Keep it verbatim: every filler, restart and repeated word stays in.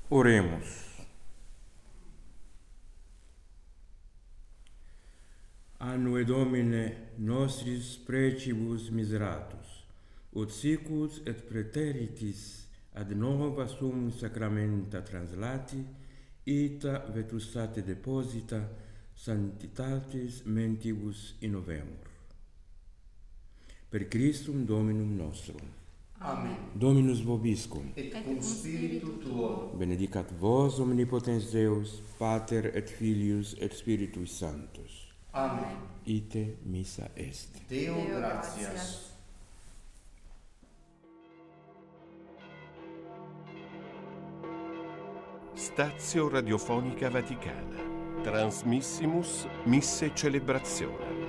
Oremus. Annue Domine nostris precibus miseratus, ut sicus et praeteritis ad nova sum sacramenta translati, ita vetustate deposita sanctitatis mentibus innovemur. Per Christum Dominum nostrum. Amen. Dominus vobiscum. Et cum spiritu tuo. Benedicat vos omnipotens Deus, Pater et Filius et Spiritus Sanctus. Amen. Ite missa est. Deo gratias. Stazio Radiofonica Vaticana. Transmissimus Misse Celebrazione.